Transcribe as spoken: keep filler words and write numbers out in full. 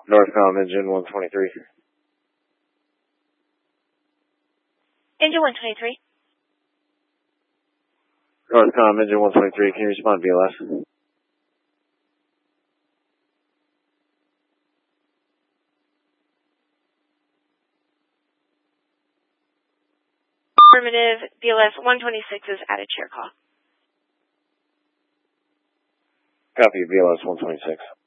Northcom engine one twenty-three. Engine one twenty-three. Northcom engine one twenty-three, can you respond B L S? Affirmative, B L S one twenty-six is at a chair call. Copy, B L S one twenty-six.